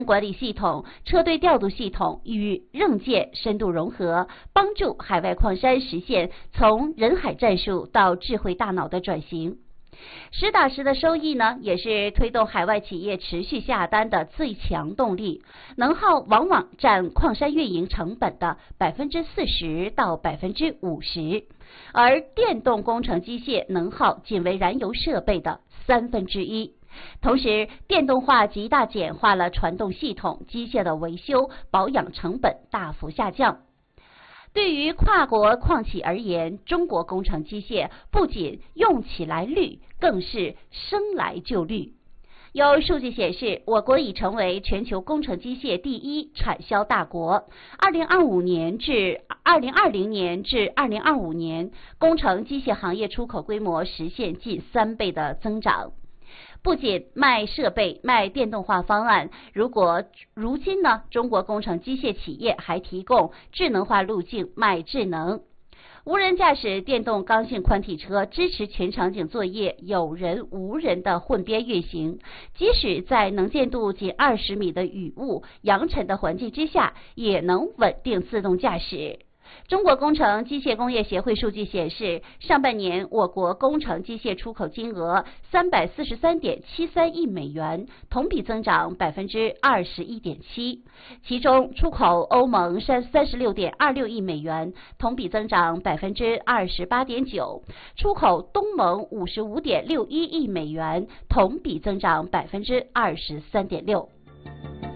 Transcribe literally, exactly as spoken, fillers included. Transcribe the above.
管理系统、车队调度系统与硬件深度融合，帮助海外矿山实现从人海战术到智慧大脑的转型。实打实的收益呢，也是推动海外企业持续下单的最强动力。能耗往往占矿山运营成本的百分之四十到百分之五十，而电动工程机械能耗仅为燃油设备的三分之一。同时，电动化极大简化了传动系统机械的维修保养成本大幅下降。对于跨国矿企而言，中国工程机械不仅用起来绿，更是生来就绿。有数据显示，我国已成为全球工程机械第一产销大国。二零二五年至二零二零年至二零二五年，工程机械行业出口规模实现近三倍的增长。不仅卖设备、卖电动化方案，如果如今呢，中国工程机械企业还提供智能化路径卖智能。无人驾驶电动刚性宽体车支持全场景作业有人无人的混编运行，即使在能见度仅二十米的雨雾、扬尘的环境之下，也能稳定自动驾驶。中国工程机械工业协会数据显示，上半年我国工程机械出口金额三百四十三点七三亿美元，同比增长百分之二十一点七。其中，出口欧盟三三十六点二六亿美元，同比增长百分之二十八点九；出口东盟五十五点六一亿美元，同比增长百分之二十三点六。